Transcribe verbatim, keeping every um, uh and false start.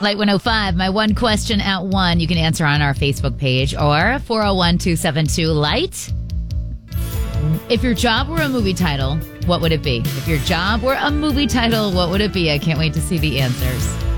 Light one oh five, my one question at one. You can answer on our Facebook page or four oh one, two seven two, light. If your job were a movie title, what would it be? If your job were a movie title, what would it be? I can't wait to see the answers.